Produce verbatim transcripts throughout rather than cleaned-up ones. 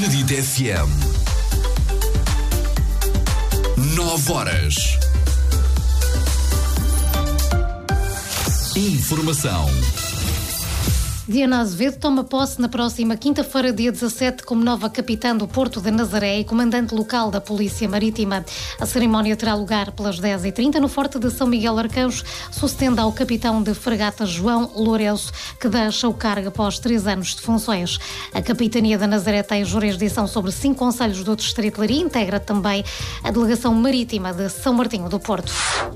Benedito F M. Nove horas. Informação. Diana Azevedo toma posse na próxima quinta-feira, dia dezassete, como nova capitã do Porto de Nazaré e comandante local da Polícia Marítima. A cerimónia terá lugar pelas dez e trinta no Forte de São Miguel Arcanjo, sucedendo ao capitão de fragata João Lourenço, que deixa o cargo após três anos de funções. A capitania da Nazaré tem jurisdição sobre cinco concelhos do Distrito de Leiria e integra também a Delegação Marítima de São Martinho do Porto.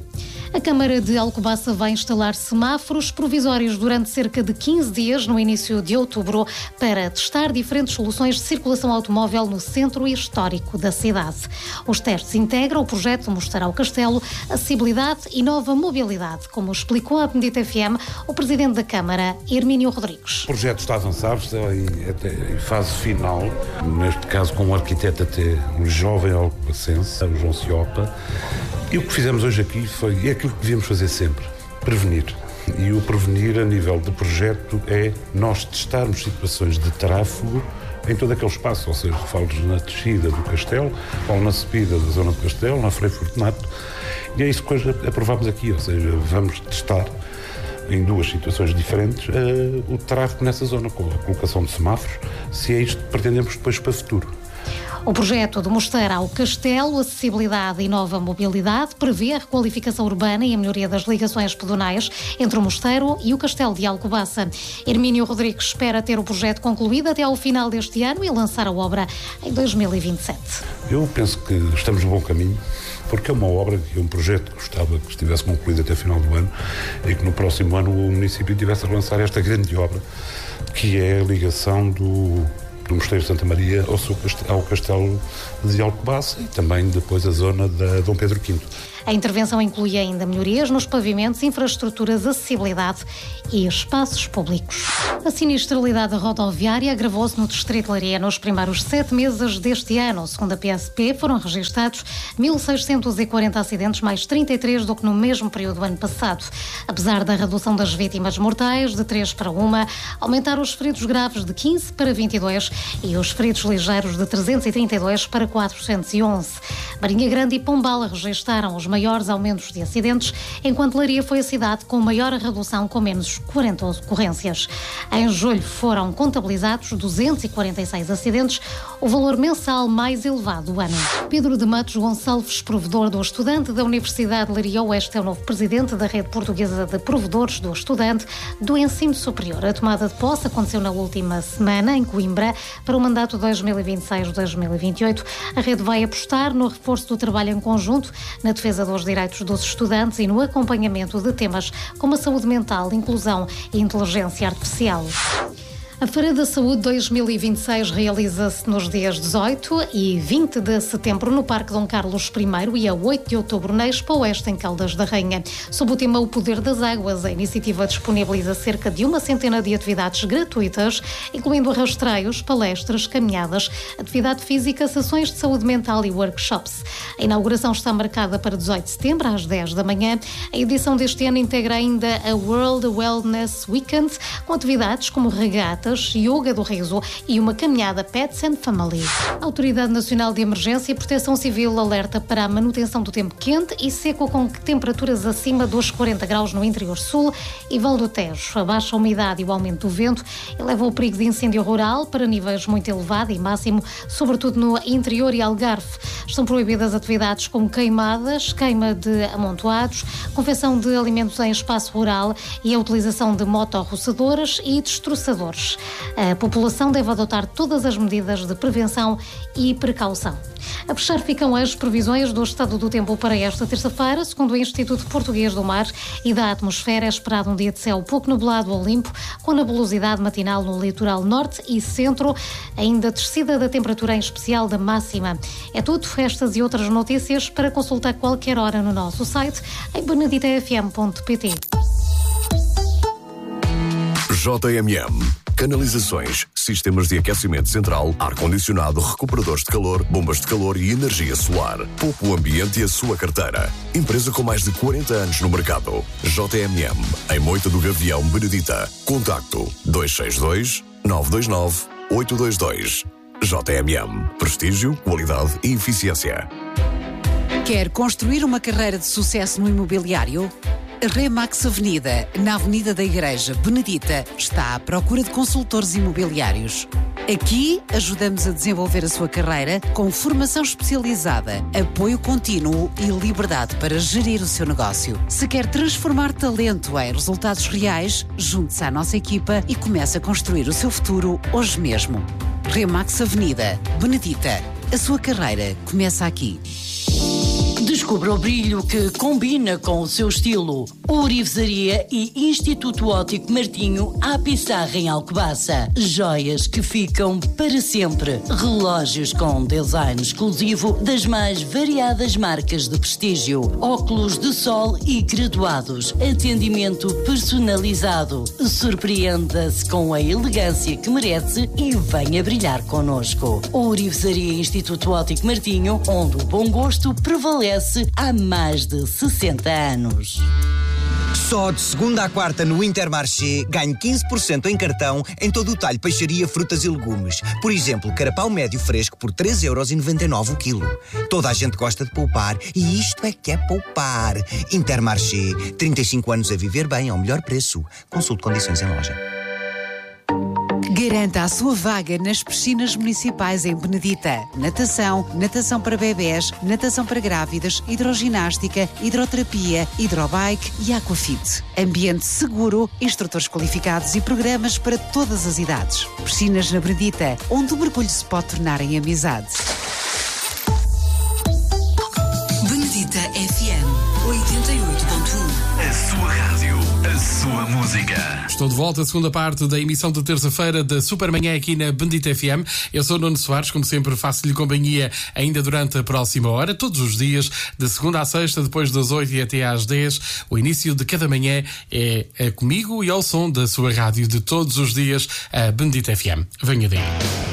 A Câmara de Alcobaça vai instalar semáforos provisórios durante cerca de quinze dias no início de outubro para testar diferentes soluções de circulação automóvel no centro histórico da cidade. Os testes integram o projeto Mostrar ao Castelo, acessibilidade e nova mobilidade, como explicou à Benedito F M o Presidente da Câmara, Hermínio Rodrigues. O projeto está avançado, está em, até em fase final, neste caso com um arquiteto até um jovem alcobacense, o João Ciopa. E o que fizemos hoje aqui foi é aquilo que devíamos fazer sempre, prevenir. E o prevenir a nível de projeto é nós testarmos situações de tráfego em todo aquele espaço, ou seja, falo na descida do Castelo, ou na subida da zona do Castelo, na Frei Fortunato, e é isso que hoje aprovámos aqui, ou seja, vamos testar em duas situações diferentes uh, o tráfego nessa zona, com a colocação de semáforos, se é isto que pretendemos depois para o futuro. O projeto de Mostrar ao Castelo, acessibilidade e nova mobilidade prevê a requalificação urbana e a melhoria das ligações pedonais entre o Mosteiro e o Castelo de Alcobaça. Hermínio Rodrigues espera ter o projeto concluído até ao final deste ano e lançar a obra em dois mil e vinte e sete. Eu penso que estamos no bom caminho, porque é uma obra, é um projeto que gostava que estivesse concluído até o final do ano e que no próximo ano o município tivesse a lançar esta grande obra, que é a ligação do... do Mosteiro de Santa Maria ao Castelo de Alcobaça e também depois a zona da Dom Pedro quinto. A intervenção inclui ainda melhorias nos pavimentos, infraestruturas, acessibilidade e espaços públicos. A sinistralidade rodoviária agravou-se no Distrito de Leiria nos primeiros sete meses deste ano. Segundo a P S P, foram registados mil seiscentos e quarenta acidentes, mais trinta e três do que no mesmo período do ano passado. Apesar da redução das vítimas mortais de três para uma, aumentaram os feridos graves de quinze para vinte e dois e os feridos ligeiros de trezentos e trinta e dois para quatrocentos e onze. Marinha Grande e Pombala registaram os maiores aumentos de acidentes, enquanto Leiria foi a cidade com maior redução, com menos quarenta ocorrências. Em julho foram contabilizados duzentos e quarenta e seis acidentes, o valor mensal mais elevado do ano. Pedro de Matos Gonçalves, provedor do estudante da Universidade de Leiria Oeste, é o novo presidente da Rede Portuguesa de Provedores do Estudante do Ensino Superior. A tomada de posse aconteceu na última semana, em Coimbra, para o mandato dois mil e vinte e seis a dois mil e vinte e oito. A rede vai apostar no reforço do trabalho em conjunto, na defesa dos direitos dos estudantes e no acompanhamento de temas como a saúde mental, inclusão e inteligência artificial. A Feira da Saúde dois mil e vinte e seis realiza-se nos dias dezoito e vinte de setembro no Parque Dom Carlos I e a oito de outubro na Expo Oeste em Caldas da Rainha. Sob o tema O Poder das Águas, a iniciativa disponibiliza cerca de uma centena de atividades gratuitas, incluindo rastreios, palestras, caminhadas, atividade física, sessões de saúde mental e workshops. A inauguração está marcada para dezoito de setembro, às dez da manhã. A edição deste ano integra ainda a World Wellness Weekend, com atividades como regata, yoga do riso e uma caminhada Pets and Family. A Autoridade Nacional de Emergência e Proteção Civil alerta para a manutenção do tempo quente e seco com temperaturas acima dos quarenta graus no interior sul e Val do Tejo. A baixa umidade e o aumento do vento elevam o perigo de incêndio rural para níveis muito elevados e máximo, sobretudo no interior e Algarve. Estão proibidas atividades como queimadas, queima de amontoados, confecção de alimentos em espaço rural e a utilização de motorroçadoras e destroçadores. A população deve adotar todas as medidas de prevenção e precaução. A fechar ficam as previsões do estado do tempo para esta terça-feira. Segundo o Instituto Português do Mar e da Atmosfera, é esperado um dia de céu pouco nublado ou limpo, com nebulosidade matinal no litoral norte e centro, ainda descida da temperatura, em especial da máxima. É tudo. Estas e outras notícias para consultar qualquer hora no nosso site em benedita f m ponto p t. J M M. Canalizações, sistemas de aquecimento central, ar-condicionado, recuperadores de calor, bombas de calor e energia solar. Poupe o ambiente e a sua carteira. Empresa com mais de quarenta anos no mercado. J M M, em Moita do Gavião, Benedita. Contacto dois seis dois, nove dois nove, oito dois dois. J M M. Prestígio, qualidade e eficiência. Quer construir uma carreira de sucesso no imobiliário? A Remax Avenida, na Avenida da Igreja Benedita, está à procura de consultores imobiliários. Aqui ajudamos a desenvolver a sua carreira com formação especializada, apoio contínuo e liberdade para gerir o seu negócio. Se quer transformar talento em resultados reais, junte-se à nossa equipa e comece a construir o seu futuro hoje mesmo. Remax Avenida, Benedita. A sua carreira começa aqui. Descubra o brilho que combina com o seu estilo. Ourivesaria e Instituto Óptico Martinho à Pissarra em Alcobaça. Joias que ficam para sempre. Relógios com design exclusivo das mais variadas marcas de prestígio. Óculos de sol e graduados. Atendimento personalizado. Surpreenda-se com a elegância que merece e venha brilhar connosco. Ourivesaria e Instituto Óptico Martinho, onde o bom gosto prevalece há mais de sessenta anos. Só de segunda à quarta no Intermarché ganho quinze por cento em cartão em todo o talho peixaria, frutas e legumes. Por exemplo, carapau médio fresco por três euros e noventa e nove o quilo. Toda a gente gosta de poupar e isto é que é poupar. Intermarché, trinta e cinco anos a viver bem ao melhor preço. Consulte condições em loja. Garanta a sua vaga nas piscinas municipais em Benedita. Natação, natação para bebés, natação para grávidas, hidroginástica, hidroterapia, hidrobike e aquafit. Ambiente seguro, instrutores qualificados e programas para todas as idades. Piscinas na Benedita, onde o mergulho se pode tornar em amizade. Benedita F M oitenta e oito ponto um. A sua rádio, a sua música. Estou de volta à segunda parte da emissão de terça-feira da Supermanhã aqui na Benedita F M. Eu sou o Nuno Soares, como sempre faço-lhe companhia ainda durante a próxima hora, todos os dias, de segunda à sexta, depois das oito e até às dez. O início de cada manhã é, é comigo e ao som da sua rádio de todos os dias, a Benedita F M. Venha daí.